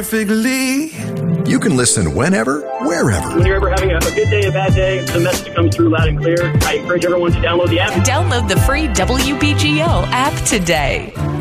perfectly. You can listen whenever, wherever. When you're ever having a good day, a bad day, the message comes through loud and clear. I encourage everyone to download the app. Download the free WBGO app today.